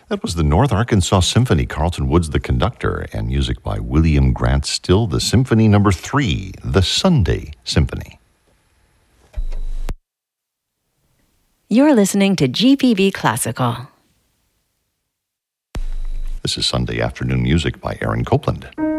That was the North Arkansas Symphony, Carlton Woods the conductor, and music by William Grant Still, the Symphony Number 3, the Sunday Symphony. You're listening to GPB Classical. This is Sunday Afternoon Music by Aaron Copland.